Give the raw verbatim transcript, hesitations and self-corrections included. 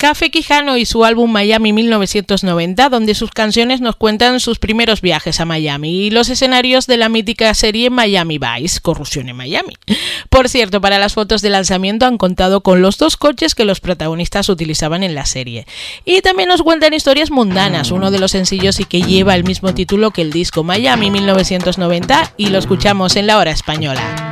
Café Quijano y su álbum Miami mil novecientos noventa, donde sus canciones nos cuentan sus primeros viajes a Miami y los escenarios de la mítica serie Miami Vice, Corrupción en Miami. Por cierto, para las fotos de lanzamiento han contado con los dos coches que los protagonistas utilizaban en la serie. Y también nos cuentan historias mundanas, uno de los sencillos y que lleva el mismo título que el disco Miami mil novecientos noventa, y lo escuchamos en La Hora Española.